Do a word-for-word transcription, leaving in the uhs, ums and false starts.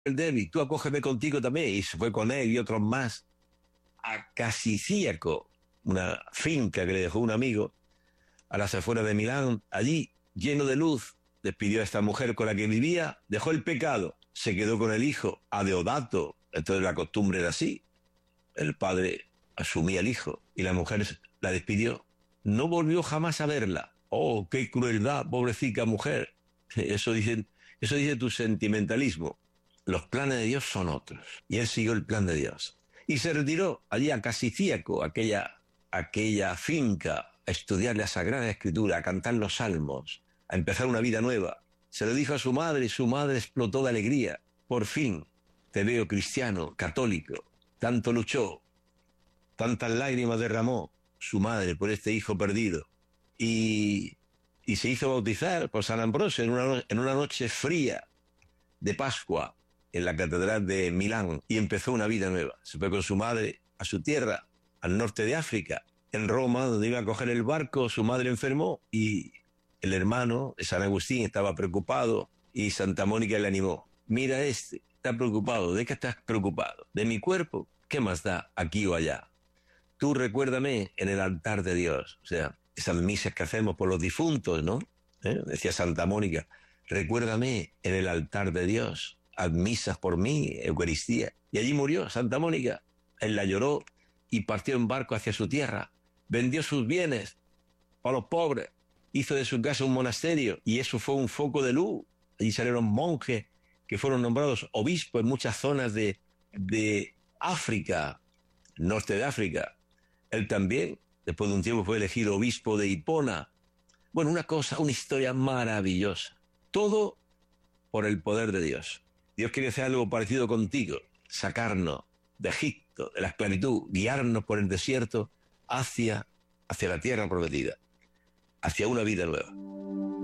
el David, tú acógeme contigo también. Y se fue con él y otros más a Casicíaco, una finca que le dejó un amigo a las afueras de Milán. Allí, lleno de luz, despidió a esta mujer con la que vivía, dejó el pecado, se quedó con el hijo, a Deodato. Entonces la costumbre era así. El padre asumía al hijo y la mujer la despidió. No volvió jamás a verla. Oh, qué crueldad, pobrecita mujer. Eso dice, eso dice tu sentimentalismo. Los planes de Dios son otros. Y él siguió el plan de Dios. Y se retiró allí a Casicíaco, aquella, aquella finca, a estudiar la Sagrada Escritura, a cantar los salmos, a empezar una vida nueva. Se lo dijo a su madre y su madre explotó de alegría. Por fin te veo cristiano, católico. Tanto luchó, tantas lágrimas derramó su madre por este hijo perdido. Y, y se hizo bautizar por San Ambrosio en una, en una noche fría de Pascua en la catedral de Milán, y empezó una vida nueva. Se fue con su madre a su tierra, al norte de África. En Roma, donde iba a coger el barco, su madre enfermó y el hermano de San Agustín estaba preocupado y Santa Mónica le animó. Mira este, está preocupado. ¿De qué estás preocupado? ¿De mi cuerpo? ¿Qué más da aquí o allá? Tú recuérdame en el altar de Dios. O sea, esas misas que hacemos por los difuntos, ¿no? ¿Eh? Decía Santa Mónica, recuérdame en el altar de Dios. Haz misas por mí, Eucaristía. Y allí murió Santa Mónica. Él la lloró y partió en barco hacia su tierra. Vendió sus bienes a los pobres. Hizo de su casa un monasterio y eso fue un foco de luz. Allí salieron monjes que fueron nombrados obispos en muchas zonas de, de África, norte de África. Él también, después de un tiempo, fue elegido obispo de Hipona. Bueno, una cosa, una historia maravillosa. Todo por el poder de Dios. Dios quiere hacer algo parecido contigo, sacarnos de Egipto, de la esclavitud, guiarnos por el desierto hacia, hacia la tierra prometida, hacia una vida nueva.